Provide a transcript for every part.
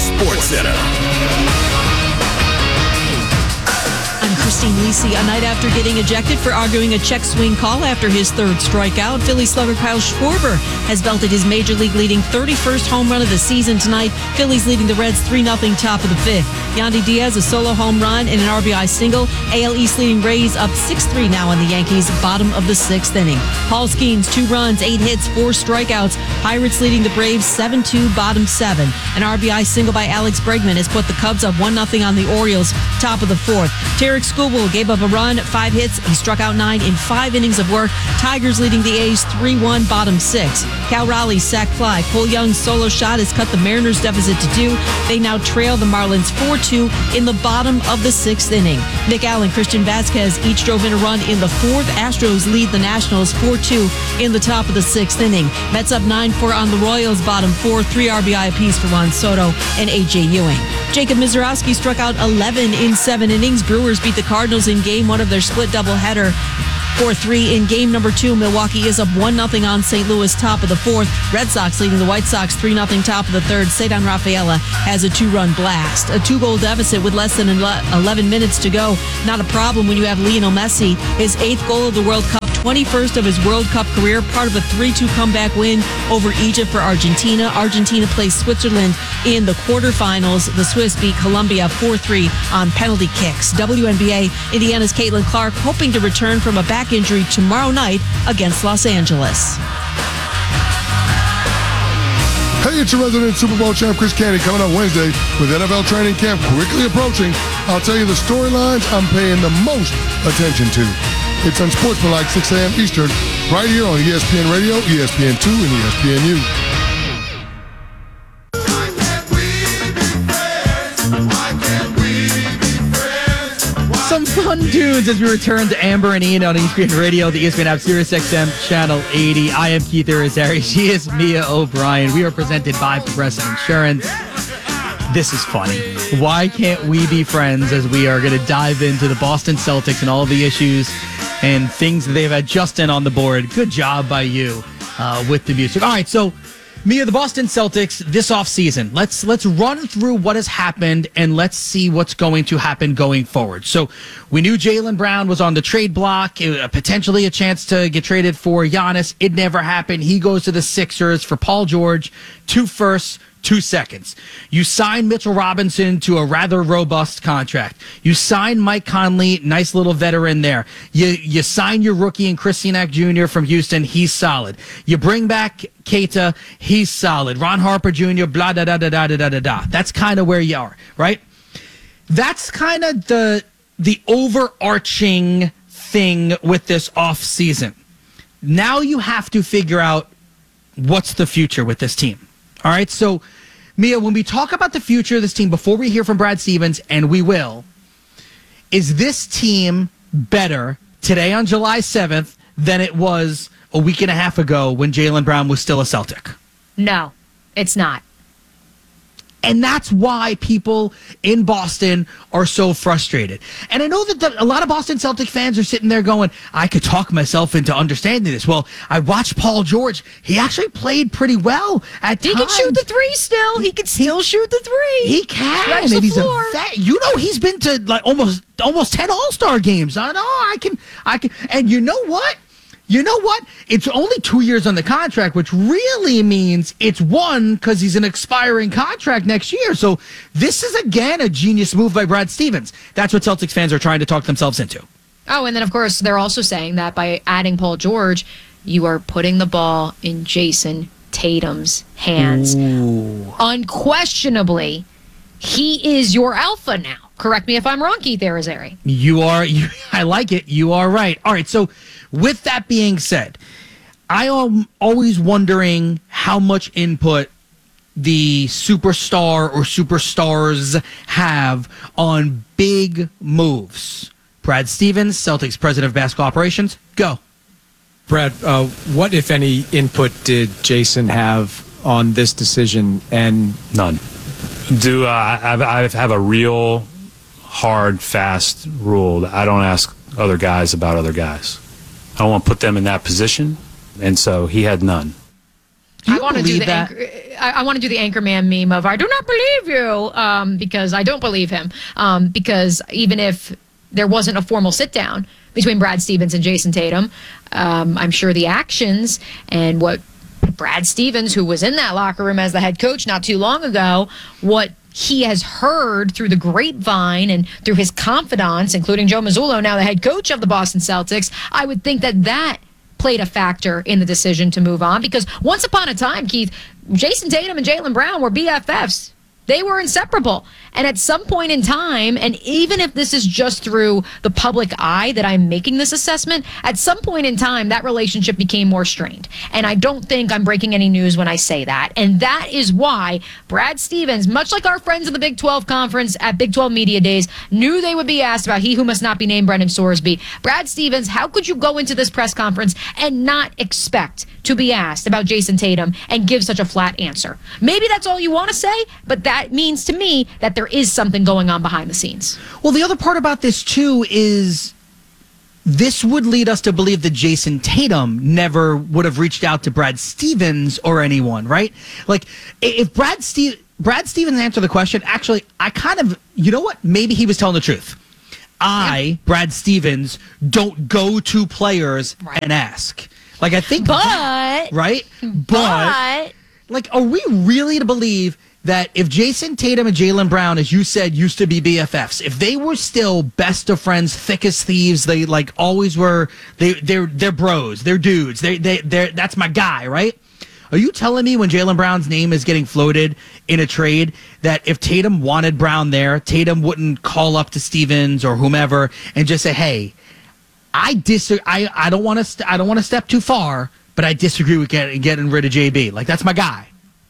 SportsCenter. I'm Christine Lisi. A night after getting ejected for arguing a check swing call after his third strikeout, Philly slugger Kyle Schwarber has belted his major league leading 31st home run of the season tonight. Phillies leading the Reds 3-0 top of the fifth. Yandy Diaz, a solo home run and an RBI single. AL East leading Rays up 6-3 now on the Yankees, bottom of the sixth inning. Paul Skeens, 2 runs, 8 hits, 4 strikeouts. Pirates leading the Braves 7-2, bottom 7. An RBI single by Alex Bregman has put the Cubs up 1-0 on the Orioles, top of the fourth. Tarek Skubal gave up a run, 5 hits. He struck out 9 in 5 innings of work. Tigers leading the A's 3-1, bottom 6. Cal Raleigh's sac fly. Cole Young's solo shot has cut the Mariners' deficit to 2. They now trail the Marlins 4-2 in the bottom of the 6th inning. Nick Allen, Christian Vasquez each drove in a run in the 4th. Astros lead the Nationals 4-2 in the top of the 6th inning. Mets up 9-4 on the Royals, bottom 4. 3 RBI apiece for Juan Soto and A.J. Ewing. Jacob Mizorowski struck out 11 in 7 innings. Brewers beat the Cardinals in game 1 of their split doubleheader 4-3. In game number 2, Milwaukee is up 1-0 on St. Louis, top of the 4th. Red Sox leading the White Sox 3-0 top of the 3rd. Cedar Rafaela has a 2-run blast. A 2-goal deficit with less than 11 minutes to go. Not a problem when you have Lionel Messi. His 8th goal of the World Cup, 21st of his World Cup career, part of a 3-2 comeback win over Egypt for Argentina. Argentina plays Switzerland in the quarterfinals. The Swiss beat Colombia 4-3 on penalty kicks. WNBA, Indiana's Caitlin Clark hoping to return from a back injury tomorrow night against Los Angeles. Hey, it's your resident Super Bowl champ Chris Canty coming up Wednesday with NFL training camp quickly approaching. I'll tell you the storylines I'm paying the most attention to. It's Unsportsmanlike, 6 a.m. Eastern, right here on ESPN Radio, ESPN2, and ESPNU. Some fun tunes as we return to Amber and Ian on ESPN Radio, the ESPN app, Sirius XM, Channel 80. I am Keith Irizarry. She is Mia O'Brien. We are presented by Progressive Insurance. This is funny. Why can't we be friends as we are going to dive into the Boston Celtics and all the issues and things that they've had Justin on the board. Good job by you with the music. All right, so Mia, the Boston Celtics this offseason. Let's run through what has happened and let's see what's going to happen going forward. So we knew Jaylen Brown was on the trade block, potentially a chance to get traded for Giannis. It never happened. He goes to the Sixers for Paul George, 2 firsts, 2 seconds. You sign Mitchell Robinson to a rather robust contract. You sign Mike Conley, nice little veteran there. You sign your rookie in Chris Sinak Jr. from Houston. He's solid. You bring back Keita. He's solid. Ron Harper Jr. Blah da da da da da da da. That's kind of where you are, right? That's kind of the overarching thing with this off season. Now you have to figure out what's the future with this team. All right, so, Mia, when we talk about the future of this team, before we hear from Brad Stevens, and we will, is this team better today on July 7th than it was a week and a half ago when Jaylen Brown was still a Celtic? No, it's not. And that's why people in Boston are so frustrated. And I know that a lot of Boston Celtic fans are sitting there going, I could talk myself into understanding this. Well, I watched Paul George. He actually played pretty well at times. He can shoot the 3 still. He can still shoot the 3. He can. Stretch the floor. You know, he's been to like almost 10 All-Star games. I know I can. And you know what? It's only 2 years on the contract, which really means it's 1 because he's an expiring contract next year. So this is, again, a genius move by Brad Stevens. That's what Celtics fans are trying to talk themselves into. Oh, and then, of course, they're also saying that by adding Paul George, you are putting the ball in Jason Tatum's hands. Ooh. Unquestionably, he is your alpha now. Correct me if I'm wrong, Keith Irizarry. I like it. You are right. All right, so with that being said, I am always wondering how much input the superstar or superstars have on big moves. Brad Stevens, Celtics president of basketball operations, go. Brad, what, if any, input did Jason have on this decision? And none. I have a real hard, fast rule that I don't ask other guys about other guys. I don't want to put them in that position, and so he had none. I want to do the I want to do the Anchorman meme of I do not believe you, because I don't believe him. Because even if there wasn't a formal sit down between Brad Stevens and Jason Tatum, I'm sure the actions and what Brad Stevens, who was in that locker room as the head coach not too long ago, what he has heard through the grapevine and through his confidants, including Joe Mazzulla, now the head coach of the Boston Celtics, I would think that played a factor in the decision to move on. Because once upon a time, Keith, Jason Tatum and Jaylen Brown were BFFs. They were inseparable. And at some point in time, and even if this is just through the public eye that I'm making this assessment, at some point in time, that relationship became more strained. And I don't think I'm breaking any news when I say that. And that is why Brad Stevens, much like our friends in the Big 12 Conference at Big 12 Media Days, knew they would be asked about he who must not be named, Brendan Sorsby. Brad Stevens, how could you go into this press conference and not expect to be asked about Jason Tatum and give such a flat answer? Maybe that's all you want to say, but that means to me that there is something going on behind the scenes. Well, the other part about this, too, is this would lead us to believe that Jason Tatum never would have reached out to Brad Stevens or anyone, right? Like, if Brad Stevens answered the question, actually, I kind of, you know what? Maybe he was telling the truth. Brad Stevens, don't go to players and ask. Like, I think right? But, like, are we really to believe that if Jason Tatum and Jaylen Brown, as you said, used to be BFFs, if they were still best of friends, thick as thieves, they like always were, they're bros, they're dudes, they're that's my guy, right? Are you telling me when Jaylen Brown's name is getting floated in a trade that if Tatum wanted Brown there, Tatum wouldn't call up to Stevens or whomever and just say, "Hey, I don't want to step too far, but I disagree with getting rid of JB. Like, that's my guy."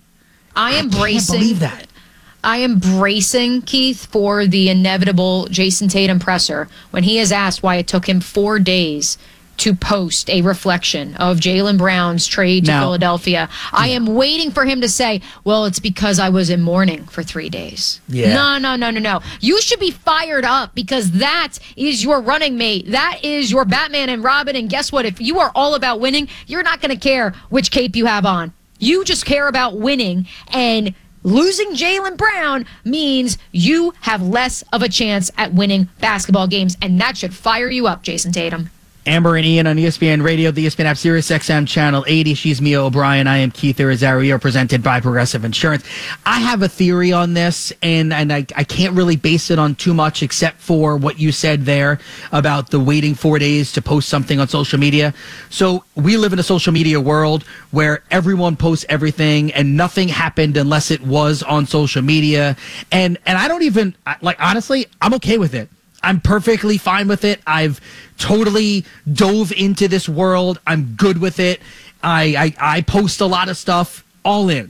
I can't believe that. I am bracing, Keith, for the inevitable Jason Tatum presser when he is asked why it took him 4 days to post a reflection of Jaylen Brown's trade to Philadelphia. I am waiting for him to say, well, it's because I was in mourning for 3 days. Yeah. No. You should be fired up because that is your running mate. That is your Batman and Robin. And guess what? If you are all about winning, you're not going to care which cape you have on. You just care about winning, and losing Jaylen Brown means you have less of a chance at winning basketball games, and that should fire you up, Jason Tatum. Amber and Ian on ESPN Radio, the ESPN app, Sirius XM Channel 80. She's Mia O'Brien. I am Keith Irizarry. We are presented by Progressive Insurance. I have a theory on this, and I can't really base it on too much except for what you said there about the waiting 4 days to post something on social media. So we live in a social media world where everyone posts everything, and nothing happened unless it was on social media. And I don't even, like, honestly, I'm okay with it. I'm perfectly fine with it. I've totally dove into this world. I'm good with it. I post a lot of stuff, all in.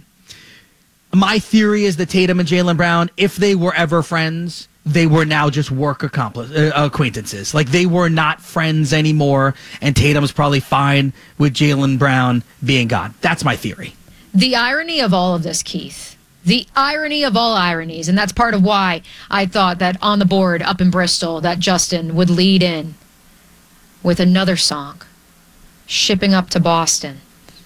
My theory is that Tatum and Jaylen Brown, if they were ever friends, they were now just work acquaintances. Like, they were not friends anymore, and Tatum's probably fine with Jaylen Brown being gone. That's my theory. The irony of all of this, Keith, the irony of all ironies, and that's part of why I thought that on the board up in Bristol that Justin would lead in with another song, Shipping Up to Boston.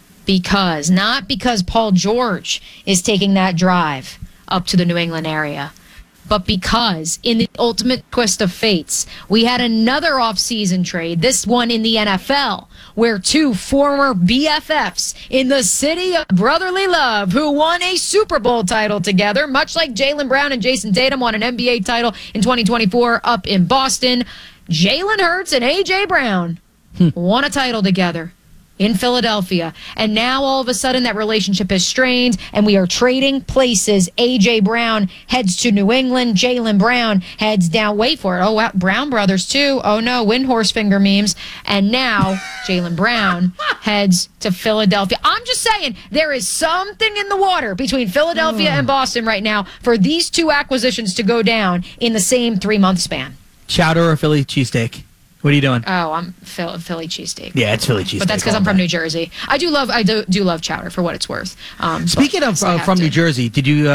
Not because Paul George is taking that drive up to the New England area, but because in the ultimate twist of fates, we had another offseason trade, this one in the NFL, where two former BFFs in the city of brotherly love who won a Super Bowl title together, much like Jaylen Brown and Jason Tatum won an NBA title in 2024 up in Boston. Jalen Hurts and A.J. Brown won a title together in Philadelphia. And now all of a sudden that relationship is strained and we are trading places. A.J. Brown heads to New England. Jaylen Brown heads down. Wait for it. Oh, wow. Brown brothers too. Oh no, Windhorse finger memes. And now Jaylen Brown heads to Philadelphia. I'm just saying there is something in the water between Philadelphia and Boston right now for these two acquisitions to go down in the same 3-month span. Chowder or Philly cheesesteak? What are you doing? Oh, I'm Philly cheesesteak. Yeah, it's Philly cheesesteak. But that's because I'm from New Jersey. I do love chowder for what it's worth. Speaking of from New Jersey, did you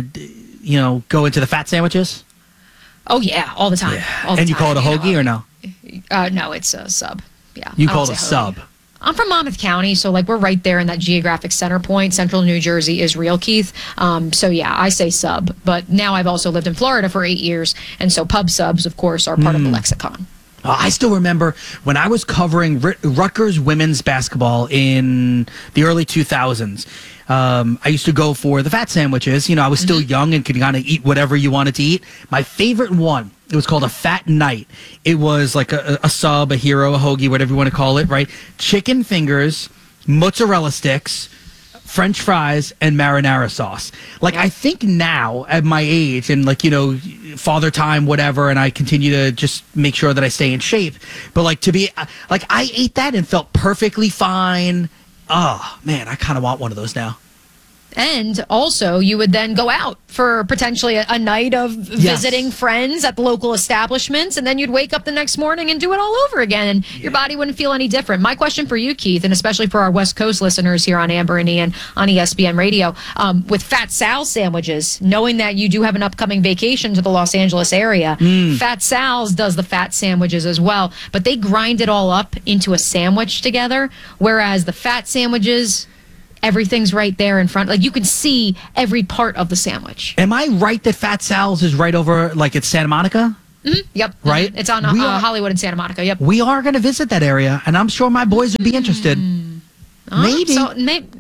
go into the fat sandwiches? Oh yeah, all the time. Yeah. All the and you time. call it a hoagie or no? No, it's a sub. Yeah. You call it a sub. I'm from Monmouth County, so like we're right there in that geographic center point. Central New Jersey is real, Keith. So yeah, I say sub. But now I've also lived in Florida for 8 years, and so pub subs, of course, are part of the lexicon. I still remember when I was covering Rutgers women's basketball in the early 2000s. I used to go for the fat sandwiches. I was still young and could kind of eat whatever you wanted to eat. My favorite one, it was called a Fat Night. It was like a sub, a hero, a hoagie, whatever you want to call it, right? Chicken fingers, mozzarella sticks, French fries, and marinara sauce. Like, I think now at my age and father time, whatever, and I continue to just make sure that I stay in shape. But I ate that and felt perfectly fine. Oh, man, I kind of want one of those now. And also, you would then go out for potentially a night of visiting friends at the local establishments, and then you'd wake up the next morning and do it all over again, and your body wouldn't feel any different. My question for you, Keith, and especially for our West Coast listeners here on Amber and Ian on ESPN Radio, with Fat Sal's sandwiches, knowing that you do have an upcoming vacation to the Los Angeles area, Fat Sal's does the fat sandwiches as well, but they grind it all up into a sandwich together, whereas the fat sandwiches, everything's right there in front. Like, you can see every part of the sandwich. Am I right that Fat Sal's is right over, it's Santa Monica? Mm-hmm. Yep. Right? It's on Hollywood and Santa Monica. Yep. We are going to visit that area, and I'm sure my boys would be interested. Maybe. So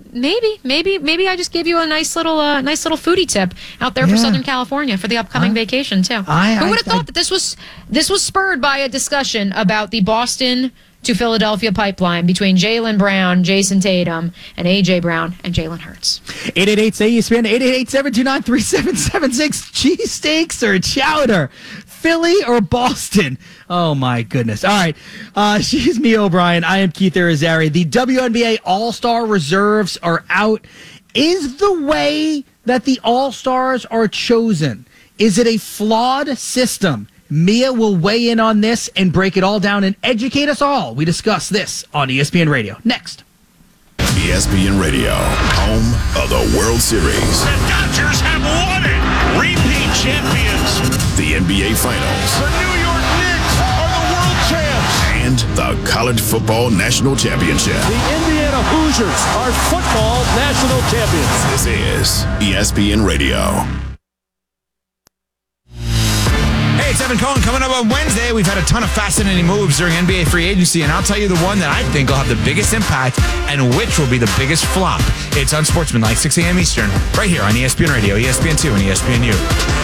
maybe I just gave you a nice little foodie tip out there for Southern California for the upcoming vacation too. Who would have thought that this was spurred by a discussion about the Boston to Philadelphia pipeline between Jaylen Brown, Jason Tatum, and A.J. Brown and Jalen Hurts. 888-ESPN, 888-729-3776. Cheesesteaks or chowder? Philly or Boston? Oh, my goodness. All right. She's Mia O'Brien. I am Keith Irizarry. The WNBA All-Star reserves are out. Is the way that the All-Stars are chosen, is it a flawed system? Mia will weigh in on this and break it all down and educate us all. We discuss this on ESPN Radio. Next. ESPN Radio, home of the World Series. The Dodgers have won it! Repeat champions! The NBA Finals. The New York Knicks are the world champs! And the College Football National Championship. The Indiana Hoosiers are football national champions. This is ESPN Radio. Hey, it's Evan Cohen. Coming up on Wednesday, we've had a ton of fascinating moves during NBA free agency, and I'll tell you the one that I think will have the biggest impact and which will be the biggest flop. It's Unsportsmanlike, 6 a.m. Eastern, right here on ESPN Radio, ESPN2, and ESPNU.